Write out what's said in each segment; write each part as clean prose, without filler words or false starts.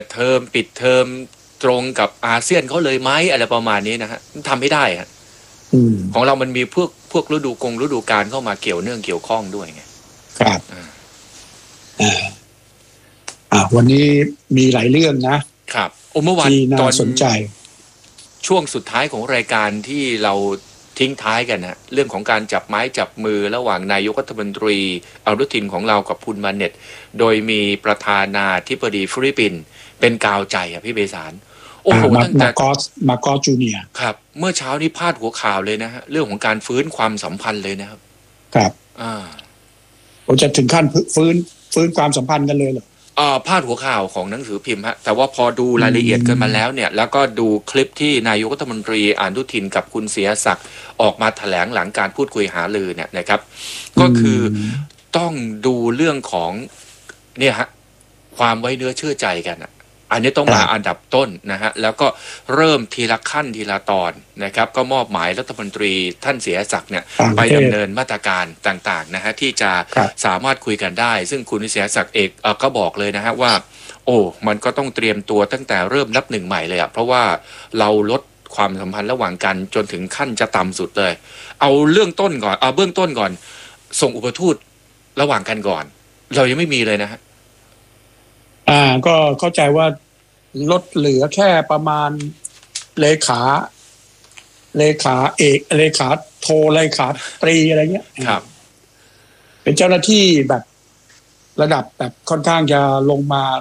เทอมปิดเทอมตรงกับอาเซียนเขาเลยไหมอะไรประมาณนี้นะฮะทำไม่ได้ฮะของเรามันมีพวกฤดูกาลเข้ามาเกี่ยวข้องด้วยไงครับวันนี้มีหลายเรื่องนะครับเมื่อวานที่น่าสนใจช่วงสุดท้ายของรายการที่เราทิ้งท้ายกันนะเรื่องของการจับไม้จับมือระหว่างนายกรัฐมนตรีอนุทินของเรากับคุณมาเน็ตโดยมีประธานาธิบดีฟิลิปปินส์เป็นกาวใจพี่เบสารโอ้โหตั้งแต่มาโกจูเนียครับเมื่อเช้านี้พาดหัวข่าวเลยนะฮะเรื่องของการฟื้นความสัมพันธ์เลยนะครับครับผมจะถึงขั้นฟื้นความสัมพันธ์กันเลยเหรอพาดหัวข่าวของหนังสือพิมพ์ฮะแต่ว่าพอดูรายละเอียดกันมาแล้วเนี่ยแล้วก็ดูคลิปที่นายกรัฐมนตรีอนุทินกับคุณเสียศักดิ์ออกมาแถลงหลังการพูดคุยหารือเนี่ยนะครับก็คือต้องดูเรื่องของเนี่ยฮะความไว้เนื้อเชื่อใจกันอันนี้ต้องมาอันดับต้นนะฮะแล้วก็เริ่มทีละขั้นทีละตอนนะครับก็มอบหมายรัฐมนตรีท่านเสียศักดิ์เนี่ยไปดำเนินมาตรการต่างๆนะฮะที่จะสามารถคุยกันได้ซึ่งคุณเสียศักดิ์เอกก็บอกเลยนะฮะว่าโอ้มันก็ต้องเตรียมตัวตั้งแต่เริ่มนับหนึ่งใหม่เลยเพราะว่าเราลดความสัมพันธ์ระหว่างกันจนถึงขั้นจะต่ำสุดเลยเอาเรื่องต้นก่อนเบื้องต้นก่อนส่งอุปทูตระหว่างกันก่อนเรายังไม่มีเลยนะฮะก็เข้าใจว่าลดเหลือแค่ประมาณเลขาเอกเลขาโทเลขาตรีอะไรเงี้ยครับเป็นเจ้าหน้าที่แบบระดับแบบค่อนข้างจะลงมา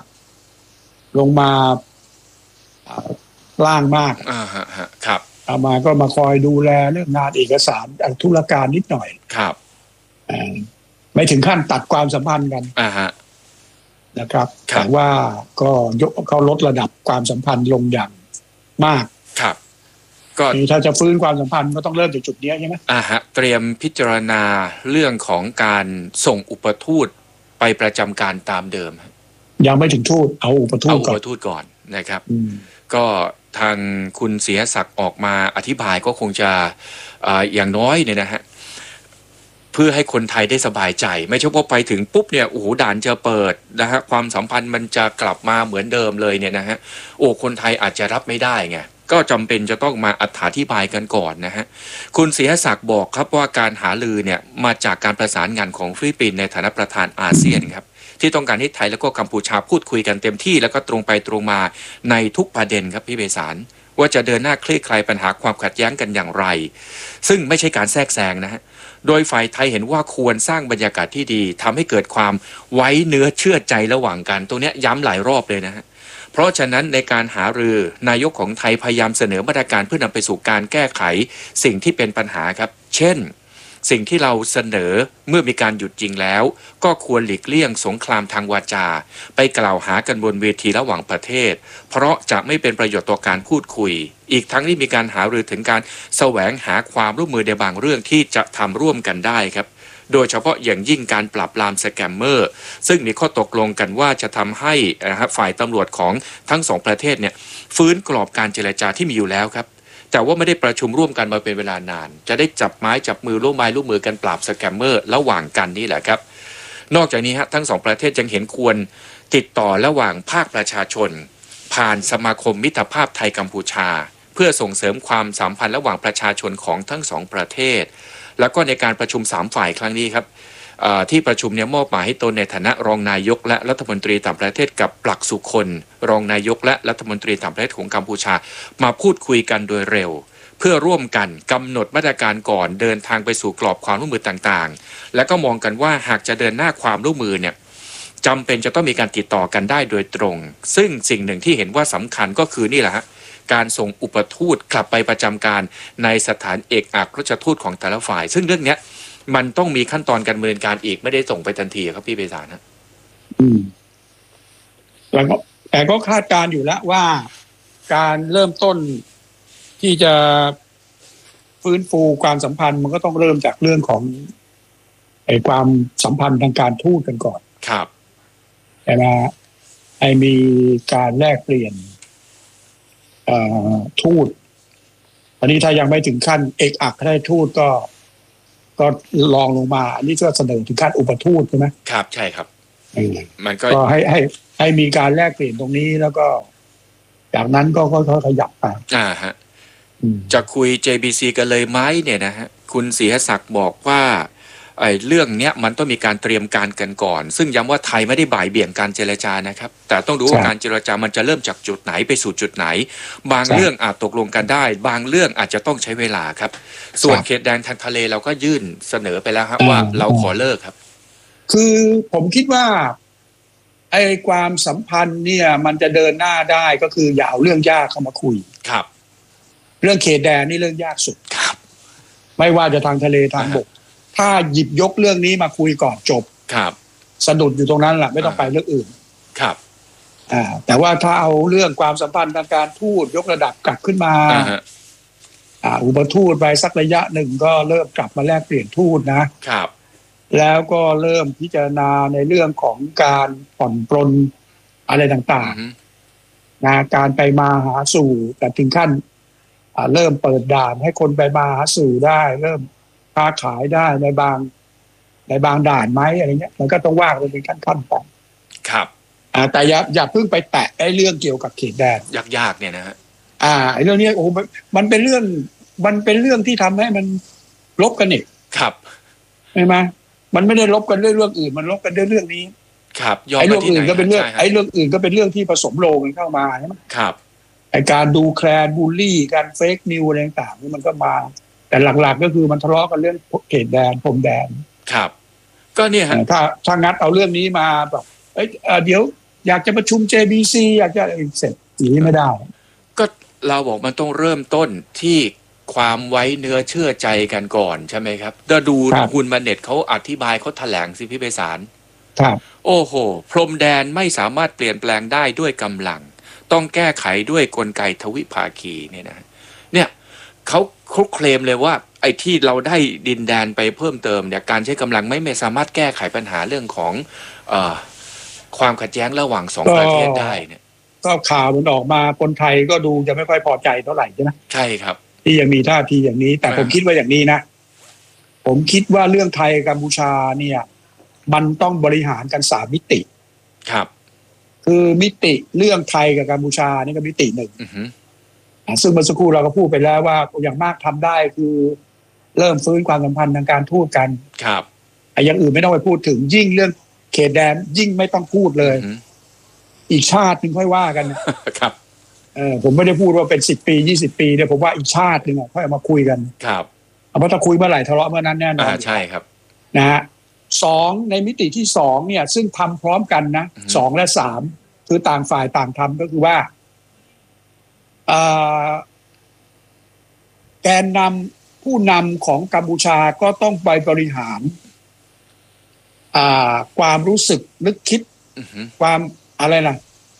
ล่างมากครับเอามาก็มาคอยดูแลเรื่องงานเอกสารธุรการนิดหน่อยครับไม่ถึงขั้นตัดความสัมพันธ์กันนะครับแต่ว่าก็เขาลดระดับความสัมพันธ์ลงอย่างมากครับก็ถ้าจะฟื้นความสัมพันธ์ก็ต้องเริ่มจากจุดนี้ใช่ไหมเตรียมพิจารณาเรื่องของการส่งอุปทูตไปประจำการตามเดิมยังไม่ถึงทูตเอาอุปทูตก่อนนะครับก็ทางคุณเสียศักดิ์ออกมาอธิบายก็คงจะอย่างน้อยเนี่ยนะฮะเพื่อให้คนไทยได้สบายใจไม่ใช่ว่าไปถึงปุ๊บเนี่ยโอ้โหด่านจะเปิดนะฮะความสัมพันธ์มันจะกลับมาเหมือนเดิมเลยเนี่ยนะฮะคนไทยอาจจะรับไม่ได้ไงก็จำเป็นจะต้องมาอธิบายกันก่อนนะฮะคุณเสียศักดิ์บอกครับว่าการหารือเนี่ยมาจากการประสานงานของฟิลิปปินส์ในฐานะประธานอาเซียนครับที่ต้องการให้ไทยแล้วก็กัมพูชาพูดคุยกันเต็มที่แล้วก็ตรงไปตรงมาในทุกประเด็นครับพี่เบสารว่าจะเดินหน้าคลี่คลายปัญหาความขัดแย้งกันอย่างไรซึ่งไม่ใช่การแทรกแซงนะฮะโดยฝ่ายไทยเห็นว่าควรสร้างบรรยากาศที่ดีทำให้เกิดความไว้เนื้อเชื่อใจระหว่างกันตรงนี้ย้ำหลายรอบเลยนะฮะเพราะฉะนั้นในการหารือนายกของไทยพยายามเสนอมาตรการเพื่อนำไปสู่การแก้ไขสิ่งที่เป็นปัญหาครับเช่นสิ่งที่เราเสนอเมื่อมีการหยุดยิงแล้วก็ควรหลีกเลี่ยงสงครามทางวาจาไปกล่าวหากันบนเวทีระหว่างประเทศเพราะจะไม่เป็นประโยชน์ต่อการพูดคุยอีกทั้งที่มีการหารือถึงการแสวงหาความร่วมมือในบางเรื่องที่จะทำร่วมกันได้ครับโดยเฉพาะอย่างยิ่งการปราบปรามสแกมเมอร์ซึ่งมีข้อตกลงกันว่าจะทำให้ฝ่ายตำรวจของทั้งสองประเทศเนี่ยฟื้นกรอบการเจรจาที่มีอยู่แล้วครับแต่ว่าไม่ได้ประชุมร่วมกันมาเป็นเวลานานจะได้จับไม้จับมือร่วมมือกันปราบสแกมเมอร์ระหว่างกันนี่แหละครับนอกจากนี้ทั้งสองประเทศยังเห็นควรติดต่อระหว่างภาคประชาชนผ่านสมาคมมิตรภาพไทยกัมพูชาเพื่อส่งเสริมความสัมพันธ์ระหว่างประชาชนของทั้งสองประเทศแล้วก็ในการประชุม3ฝ่ายครั้งนี้ครับที่ประชุมเนี่ยมอบหมายให้ตนในฐานะรองนายกและรัฐมนตรีต่างประเทศกับปลักสุคนรองนายกและรัฐมนตรีต่างประเทศของกัมพูชามาพูดคุยกันโดยเร็วเพื่อร่วมกันกำหนดมาตรการก่อนเดินทางไปสู่กรอบความร่วมมือต่างๆและก็มองกันว่าหากจะเดินหน้าความร่วมมือเนี่ยจำเป็นจะต้องมีการติดต่อกันได้โดยตรงซึ่งสิ่งหนึ่งที่เห็นว่าสำคัญก็คือนี่แหละฮะการส่งอุปทูตกลับไปประจำการในสถานเอกอัครราชทูตของแต่ละฝ่ายซึ่งเรื่องนี้มันต้องมีขั้นตอนการดำเนินการอีกไม่ได้ส่งไปทันทีครับพี่เบสารนะแล้วก็แต่ก็คาดการอยู่แล้วว่าการเริ่มต้นที่จะฟื้นฟูความสัมพันธ์มันก็ต้องเริ่มจากเรื่องของความสัมพันธ์ทางการทูตกันก่อนครับแต่ละมีการแลกเปลี่ยนทูตอันนี้ถ้ายังไม่ถึงขั้นเอกอัครราชทูตก็ลองลงมาอันนี้ก็เสนอถึงขั้นอุปทูตใช่ไหมครับใช่ครับมันก็ให้มีการแลกเปลี่ยนตรงนี้แล้วก็จากนั้นก็ขยับไปฮะจะคุย JBC กันเลยไหมเนี่ยนะฮะคุณศรีหศักดิ์บอกว่าเรื่องเนี้ยมันต้องมีการเตรียมการกันก่อนซึ่งย้ำว่าไทยไม่ได้บ่ายเบี่ยงการเจรจานะครับแต่ต้องดูว่าการเจรจามันจะเริ่มจากจุดไหนไปสู่จุดไหนบางเรื่องอาจตกลงกันได้บางเรื่องอาจจะต้องใช้เวลาครับส่วนเขตแดนทางทะเลเราก็ยื่นเสนอไปแล้วครับว่าเราขอเลิกครับคือผมคิดว่าไอ้ความสัมพันธ์เนี่ยมันจะเดินหน้าได้ก็คืออย่าเอาเรื่องยากเข้ามาคุยครับเรื่องเขตแดนนี่เรื่องยากสุดครับไม่ว่าจะทางทะเลทางบกถ้าหยิบยกเรื่องนี้มาคุยก่อนจบครับสะดุดอยู่ตรงนั้นแหละไม่ต้องไปเรื่องอื่นครับแต่ว่าถ้าเอาเรื่องความสัมพันธ์ทางการทูตยกระดับกลับขึ้นมาอุปทูตไปสักระยะหนึ่งก็เริ่มกลับมาแลกเปลี่ยนทูตนะครับแล้วก็เริ่มพิจารณาในเรื่องของการผ่อนปรนอะไรต่างๆนะการไปมาหาสู่แต่ถึงขั้นเริ่มเปิดด่านให้คนไปมาหาสู่ได้เริ่มค้าขายได้ในบางด่านไหมอะไรเงี้ยมันก็ต้องว่ากันเป็นขั้นๆไปครับแต่อย่าเพิ่งไปแตะไอ้เรื่องเกี่ยวกับเขตแดนยากๆเนี่ยนะฮะไอ้เรื่องนี้โอ้มันเป็นเรื่องที่ทำให้มันลบกันอีกครับใช่ไหมมันไม่ได้ลบกันด้วยเรื่องอื่นมันลบกันด้วยเรื่องนี้ครับไอ้เรื่องอื่นก็เป็นเรื่องไอ้เรื่องอื่นก็เป็นเรื่องที่ผสมโลงกันเข้ามาใช่ไหมครับไอ้การดูแคลนบูลลี่การเฟกนิวอะไรต่างๆนี่มันก็มาแต่หลักๆก็คือมันทะเลาะกันเรื่องเขตแดนพรมแดนครับก็เนี่ยฮะถ้างัดเอาเรื่องนี้มาแบบเดี๋ยวอยากจะประชุม JBC อยากจะเสร็จอย่างนี้ไม่ได้ก็เราบอกมันต้องเริ่มต้นที่ความไว้เนื้อเชื่อใจกันก่อนใช่ไหมครับถ้าดูคุณมาเน็ตเขาอธิบายเขาแถลงสิพี่ไพศาลครับโอ้โหพรมแดนไม่สามารถเปลี่ยนแปลงได้ด้วยกำลังต้องแก้ไขด้วยกลไกทวิภาคีเนี่ยเขาเคลมเลยว่าไอ้ที่เราได้ดินแดนไปเพิ่มเติมเนี่ยการใช้กำลังไม่สามารถแก้ไขปัญหาเรื่องของความขัดแย้งระหว่างสองประเทศได้เนี่ยก็ข่าวมันออกมาคนไทยก็ดูจะไม่ค่อยพอใจเท่าไหร่ใช่ไหมใช่ครับที่ยังมีท่าทีอย่างนี้แต่ผมคิดว่าอย่างนี้นะผมคิดว่าเรื่องไทยกัมพูชาเนี่ยมันต้องบริหารกัน3 มิติครับคือมิติเรื่องไทยกับกัมพูชานี่ก็มิติหนึ่งซึ่งเมื่อสักครู่เราก็พูดไปแล้วว่าอย่างมากทำได้คือเริ่มฟื้นความสัมพันธ์ทางการทูตกันครับอย่างอื่นไม่ต้องไปพูดถึงยิ่งเรื่องเขตแดนยิ่งไม่ต้องพูดเลยอีกชาตินึงค่อยว่ากันครับผมไม่ได้พูดว่าเป็น10 ปี20 ปีเนี่ยผมว่าอีกชาตินึงค่อยมาคุยกันครับเพราะถ้าคุยเมื่อไหร่ทะเลาะเมื่อนั้นแน่นอนใช่ครับนะฮะ2ในมิติที่2เนี่ยซึ่งทำพร้อมกันนะ2และ3คือต่างฝ่ายต่างทำก็คือว่าแกนนำผู้นำของกัมพูชาก็ต้องไปบริหารความรู้สึกนึกคิดความอะไรนะ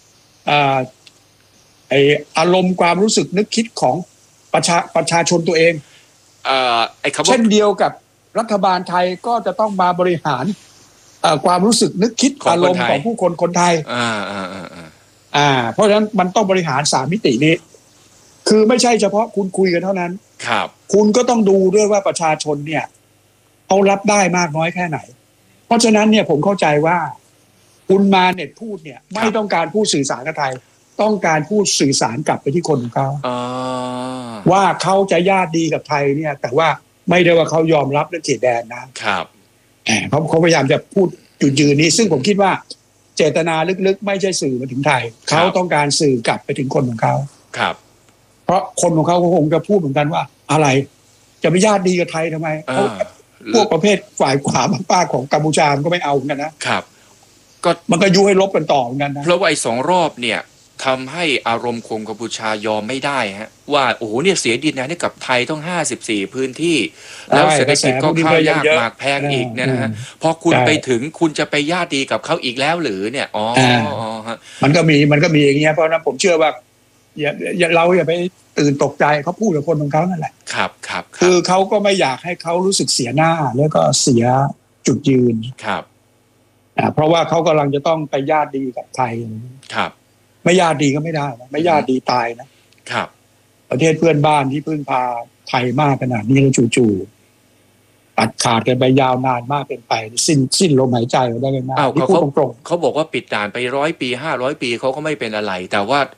อารมณ์ความรู้สึกนึกคิดของประชาชนตัวเองเช่นเดียวกับรัฐบาลไทยก็จะต้องมาบริหารความรู้สึกนึกคิดอารมณ์ของผู้คนไทยเพราะฉะนั้นมันต้องบริหาร3 มิตินี้คือไม่ใช่เฉพาะคุณคุยกันเท่านั้นครับคุณก็ต้องดูด้วยว่าประชาชนเนี่ยเขารับได้มากน้อยแค่ไหนเพราะฉะนั้นเนี่ยผมเข้าใจว่าคุณมาเน็ตพูดเนี่ยไม่ต้องการพูดสื่อสารกับไทยต้องการพูดสื่อสารกลับไปที่คนของเขาว่าเขาจะญาติดีกับไทยเนี่ยแต่ว่าไม่ได้ว่าเขายอมรับเรื่องเขตแดนนะครับเขาพยายามจะพูดจุดยืนนี้ซึ่งผมคิดว่าเจตนาลึกๆไม่ใช่สื่อมาถึงไทยเขาต้องการสื่อกลับไปถึงคนของเขาครับเพราะคนของเขาคงจะพูดเหมือนกันว่าอะไรจะไปญาติดีกับไทยทำไมพวกประเภทฝ่ายขวาป้าของกัมพูชาก็ไม่เอาเหมือนกันนะครับก็มันก็ยุให้ลบกันต่อเหมือนกันนะเพราะว่าไอ้2 รอบเนี่ยทำให้อารมณ์คนกัมพูชายอมไม่ได้ฮะว่าโอ้โหเนี่ยเสียดินแดนให้กับไทยต้อง54 พื้นที่แล้วเศรษฐกิจก็ข้าวยากหมากแพงอีกนะฮะพอคุณไปถึงคุณจะไปญาติดีกับเขาอีกแล้วหรือเนี่ยมันก็มีอย่างเงี้ยเพราะนั้นผมเชื่อว่าเราอย่าไปตื่นตกใจเขาพูดกับคนของเขานั่นแหละครับคือเขาก็ไม่อยากให้เขารู้สึกเสียหน้าแล้วก็เสียจุดยืนครับเพราะว่าเขากำลังจะต้องไปญาติดีกับไทยครับไม่ญาติดีก็ไม่ได้นะไม่ญาติดีตายนะครับประเทศเพื่อนบ้านที่พึ่งพาไทยมากขนาดนี้แล้วจู่ๆตัดขาดกันไปยาวนานมากเป็นไปสิ้นลมหายใจได้ง่ายๆนี่พูดตรงเขาบอกว่าปิดด่านไป100 ปี500 ปีเขาก็ไม่เป็นอะไรแต่ว่า